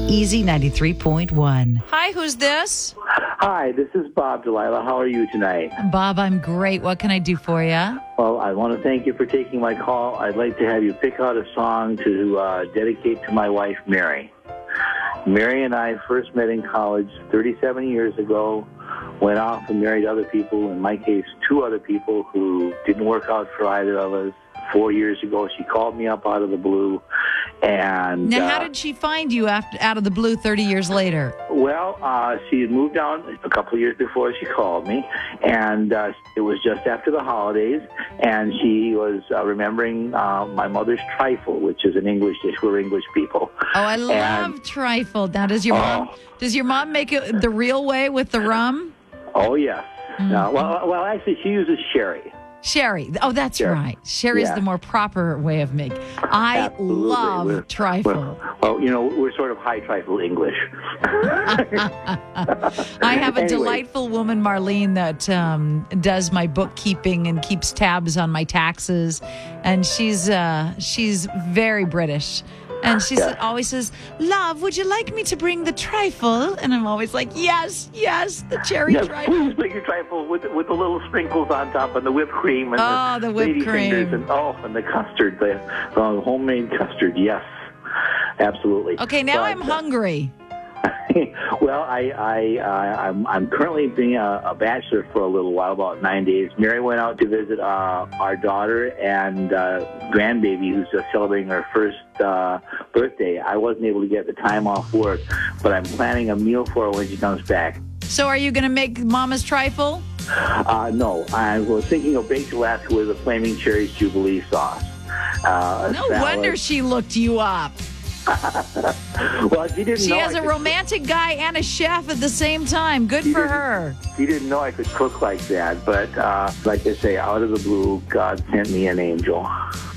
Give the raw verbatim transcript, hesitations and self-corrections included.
Easy ninety-three point one. Hi, who's this? Hi, this is Bob Delilah. How are you tonight? Bob, I'm great. What can I do for you? Well, I want to thank you for taking my call. I'd like to have you pick out a song to uh, dedicate to my wife, Mary. Mary and I first met in college thirty-seven years ago, went off and married other people, in my case, two other people who didn't work out for either of us. Four years ago, she called me up out of the blue. And now, uh, how did she find you after, out of the blue thirty years later? Well, uh, she had moved down a couple of years before she called me, and uh, it was just after the holidays, and she was uh, remembering uh, my mother's trifle, which is an English dish. We're English people. Oh, I love and, trifle. Now, does your oh, mom does your mom make it the real way with the rum? Oh, yes. Mm-hmm. Uh, well, well, actually, she uses sherry. Sherry. Oh, that's Sherry. right. Sherry's yeah. the more proper way of making. I Absolutely. love we're, trifle. We're, well, you know, we're sort of high trifle English. I have a anyway. delightful woman, Marlene, that um, does my bookkeeping and keeps tabs on my taxes, and she's uh, she's very British. And she yeah. always says, "Love, would you like me to bring the trifle?" And I'm always like, "Yes, yes, the cherry yes, trifle." Please bring your trifle with with the little sprinkles on top and the whipped cream and oh, the, the whipped lady cream fingers and oh, and the custard, the, the homemade custard. Yes, absolutely. Okay, now but, I'm hungry. Well, I, I, uh, I'm, I'm currently being a, a bachelor for a little while, about nine days. Mary went out to visit uh, our daughter and uh, grandbaby, who's just celebrating her first uh, birthday. I wasn't able to get the time off work, but I'm planning a meal for her when she comes back. So are you going to make Mama's trifle? Uh, no, I was thinking of baked Alaska with a Flaming Cherries Jubilee sauce. Uh, no salad. wonder she looked you up. Well, she didn't she know has I a could romantic guy and a chef at the same time. Good she for didn't- her. She didn't know I could cook like that, but uh, like I say, out of the blue, God sent me an angel.